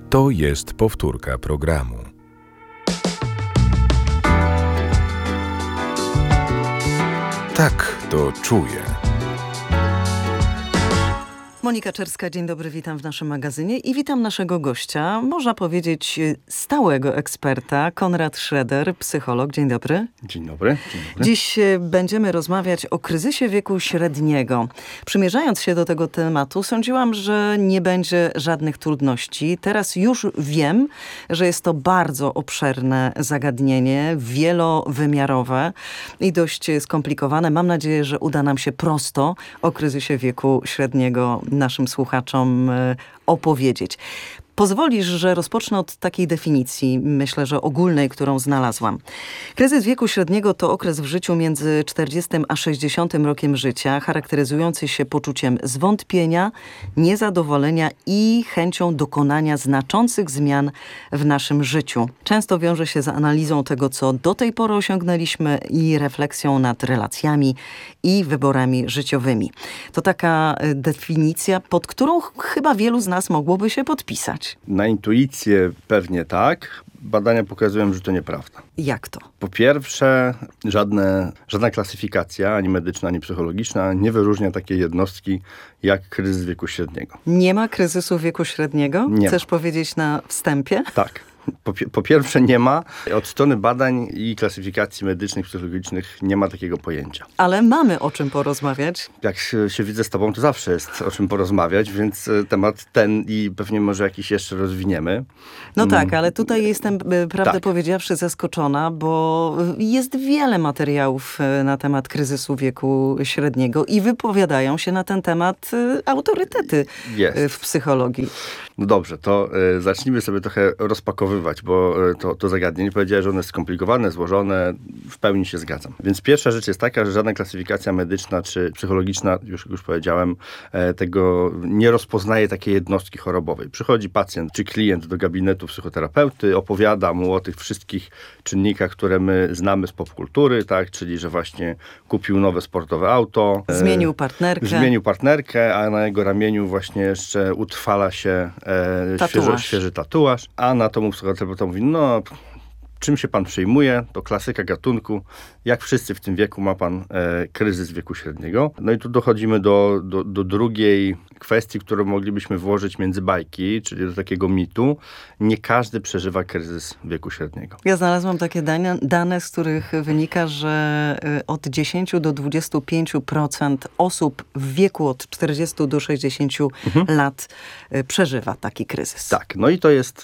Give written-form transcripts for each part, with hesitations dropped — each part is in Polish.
To jest powtórka programu. Tak to czuję. Monika Czerska, dzień dobry, witam w naszym magazynie i witam naszego gościa, można powiedzieć stałego eksperta, Konrad Schroeder, psycholog. Dzień dobry. Dzień dobry. Dziś będziemy rozmawiać o kryzysie wieku średniego. Przymierzając się do tego tematu, sądziłam, że nie będzie żadnych trudności. Teraz już wiem, że jest to bardzo obszerne zagadnienie, wielowymiarowe i dość skomplikowane. Mam nadzieję, że uda nam się prosto o kryzysie wieku średniego naszym słuchaczom opowiedzieć. Pozwolisz, że rozpocznę od takiej definicji, myślę, że ogólnej, którą znalazłam. Kryzys wieku średniego to okres w życiu między 40 a 60 rokiem życia, charakteryzujący się poczuciem zwątpienia, niezadowolenia i chęcią dokonania znaczących zmian w naszym życiu. Często wiąże się z analizą tego, co do tej pory osiągnęliśmy i refleksją nad relacjami i wyborami życiowymi. To taka definicja, pod którą chyba wielu z nas mogłoby się podpisać. Na intuicję pewnie tak. Badania pokazują, że to nieprawda. Jak to? Po pierwsze, żadna klasyfikacja, ani medyczna, ani psychologiczna, nie wyróżnia takiej jednostki jak kryzys wieku średniego. Nie ma kryzysu wieku średniego? Nie. Chcesz powiedzieć na wstępie? Tak. Po pierwsze nie ma. Od strony badań i klasyfikacji medycznych, psychologicznych nie ma takiego pojęcia. Ale mamy o czym porozmawiać. Jak się widzę z tobą, to zawsze jest o czym porozmawiać, więc temat ten i pewnie może jakiś jeszcze rozwiniemy. No tak, ale tutaj jestem, prawdę Tak. powiedziawszy, zaskoczona, bo jest wiele materiałów na temat kryzysu wieku średniego i wypowiadają się na ten temat autorytety w psychologii. No dobrze, to zacznijmy sobie trochę rozpakowywać, bo to zagadnienie, powiedziałeś, że one jest skomplikowane, złożone, w pełni się zgadzam. Więc pierwsza rzecz jest taka, że żadna klasyfikacja medyczna czy psychologiczna, już powiedziałem, tego nie rozpoznaje takiej jednostki chorobowej. Przychodzi pacjent czy klient do gabinetu psychoterapeuty, opowiada mu o tych wszystkich czynnikach, które my znamy z popkultury, tak, czyli że właśnie kupił nowe sportowe auto. Zmienił partnerkę, a na jego ramieniu właśnie jeszcze utrwala się świeży tatuaż, a na to mu psychoterapeuta mówi, no czym się pan przejmuje? To klasyka gatunku. Jak wszyscy w tym wieku ma pan kryzys wieku średniego. No i tu dochodzimy do drugiej kwestii, którą moglibyśmy włożyć między bajki, czyli do takiego mitu. Nie każdy przeżywa kryzys wieku średniego. Ja znalazłam takie dane, z których wynika, że od 10 do 25% osób w wieku od 40 do 60 lat przeżywa taki kryzys. Tak, no i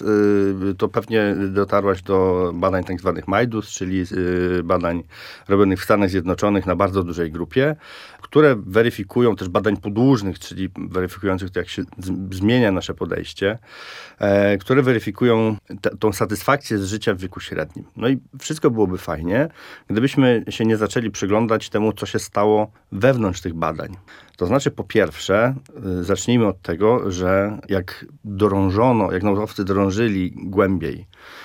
to pewnie dotarłaś do badań tak zwanych MIDUS, czyli badań robionych w Stanach Zjednoczonych na bardzo dużej grupie, które weryfikują też badań podłużnych, czyli weryfikujących to, jak się zmienia nasze podejście, które weryfikują tą satysfakcję z życia w wieku średnim. No i wszystko byłoby fajnie, gdybyśmy się nie zaczęli przyglądać temu, co się stało wewnątrz tych badań. To znaczy, po pierwsze, zacznijmy od tego, że jak naukowcy drążyli głębiej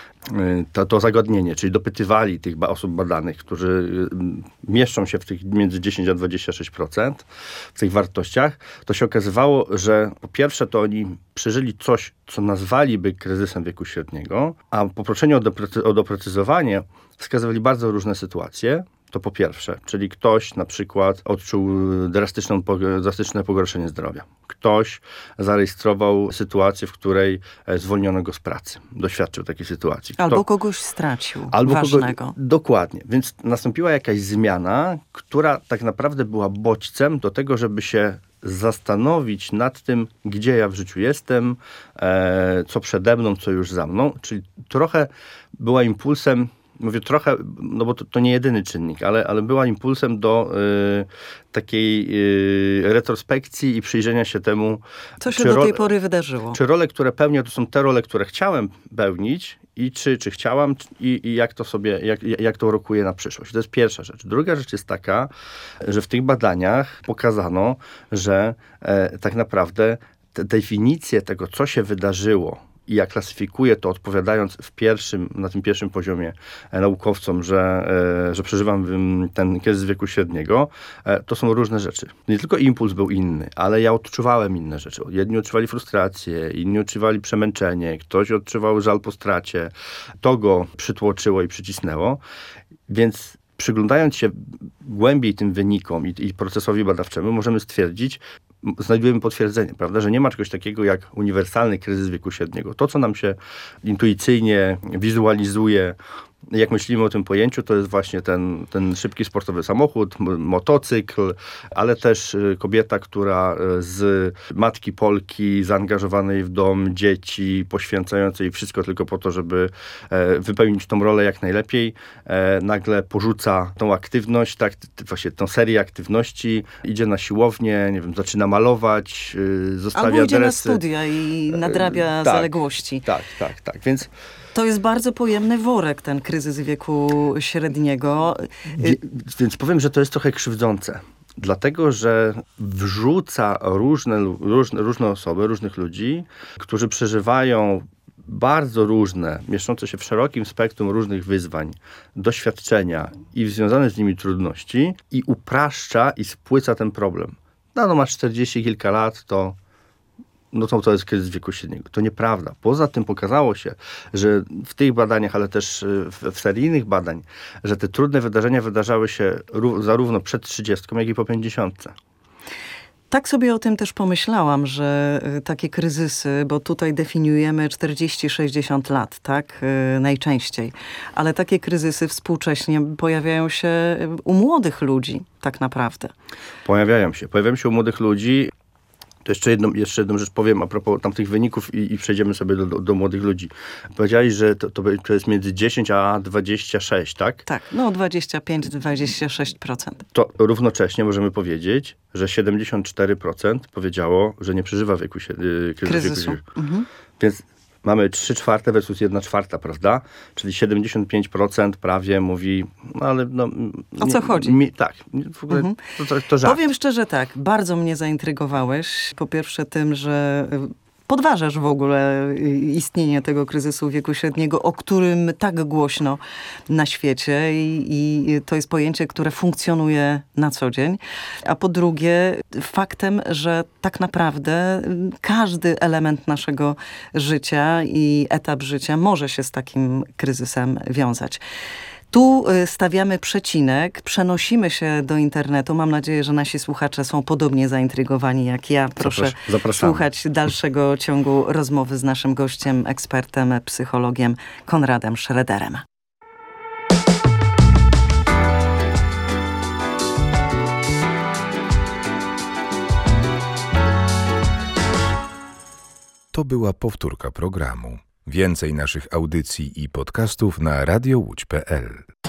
to zagadnienie, czyli dopytywali tych osób badanych, którzy mieszczą się w tych między 10 a 26% w tych wartościach, to się okazywało, że po pierwsze to oni przeżyli coś, co nazwaliby kryzysem wieku średniego, a po proszeniu o doprecyzowanie wskazywali bardzo różne sytuacje. To po pierwsze, czyli ktoś na przykład odczuł drastyczne pogorszenie zdrowia. Ktoś zarejestrował sytuację, w której zwolniono go z pracy. Doświadczył takiej sytuacji. Albo kogoś stracił ważnego. Dokładnie. Więc nastąpiła jakaś zmiana, która tak naprawdę była bodźcem do tego, żeby się zastanowić nad tym, gdzie ja w życiu jestem, co przede mną, co już za mną. Czyli trochę była impulsem, mówię trochę, no bo to nie jedyny czynnik, ale była impulsem do takiej retrospekcji i przyjrzenia się temu, co się do tej pory wydarzyło. Czy role, które pełnię, to są te role, które chciałem pełnić i czy chciałam i jak to sobie, jak to rokuje na przyszłość. To jest pierwsza rzecz. Druga rzecz jest taka, że w tych badaniach pokazano, że tak naprawdę te definicje tego, co się wydarzyło I ja klasyfikuję to, odpowiadając na tym pierwszym poziomie naukowcom, że przeżywam ten kryzys wieku średniego, to są różne rzeczy. Nie tylko impuls był inny, ale ja odczuwałem inne rzeczy. Jedni odczuwali frustrację, inni odczuwali przemęczenie, ktoś odczuwał żal po stracie. To go przytłoczyło i przycisnęło. Więc przyglądając się głębiej tym wynikom i procesowi badawczemu, możemy stwierdzić, znajdujemy potwierdzenie, prawda, że nie ma czegoś takiego jak uniwersalny kryzys wieku średniego. To, co nam się intuicyjnie wizualizuje, jak myślimy o tym pojęciu, to jest właśnie ten szybki sportowy samochód, motocykl, ale też kobieta, która z matki Polki, zaangażowanej w dom, dzieci, poświęcającej wszystko tylko po to, żeby wypełnić tą rolę jak najlepiej, nagle porzuca tą aktywność, tak, właśnie tą serię aktywności, idzie na siłownię, nie wiem, zaczyna malować, zostawia albo idzie adresy. na studia i nadrabia zaległości. Tak. Więc to jest bardzo pojemny worek, ten kryzys wieku średniego. Więc powiem, że to jest trochę krzywdzące. Dlatego, że wrzuca różne osoby, różnych ludzi, którzy przeżywają bardzo różne, mieszczące się w szerokim spektrum różnych wyzwań, doświadczenia i związane z nimi trudności i upraszcza i spłyca ten problem. No masz 40 kilka lat, to jest kryzys wieku średniego. To nieprawda. Poza tym pokazało się, że w tych badaniach, ale też w serii innych badań, że te trudne wydarzenia wydarzały się zarówno przed 30, jak i po 50. Tak sobie o tym też pomyślałam, że takie kryzysy, bo tutaj definiujemy 40-60 lat, tak? Najczęściej. Ale takie kryzysy współcześnie pojawiają się u młodych ludzi, tak naprawdę. Pojawiają się u młodych ludzi. To jeszcze jedną rzecz powiem a propos tamtych wyników i przejdziemy sobie do młodych ludzi. Powiedziałeś, że to jest między 10 a 26, tak? Tak, 25-26%. To równocześnie możemy powiedzieć, że 74% powiedziało, że nie przeżywa kryzysu. Mhm. Więc mamy 3/4 versus 1/4, prawda? Czyli 75% prawie mówi, o co chodzi? Tak, w ogóle to żart. Powiem szczerze tak, bardzo mnie zaintrygowałeś. Po pierwsze tym, że podważasz w ogóle istnienie tego kryzysu wieku średniego, o którym tak głośno na świecie i to jest pojęcie, które funkcjonuje na co dzień. A po drugie faktem, że tak naprawdę każdy element naszego życia i etap życia może się z takim kryzysem wiązać. Tu stawiamy przecinek, przenosimy się do internetu. Mam nadzieję, że nasi słuchacze są podobnie zaintrygowani jak ja. Proszę słuchać dalszego ciągu rozmowy z naszym gościem, ekspertem, psychologiem Konradem Schroederem. To była powtórka programu. Więcej naszych audycji i podcastów na radiołódź.pl.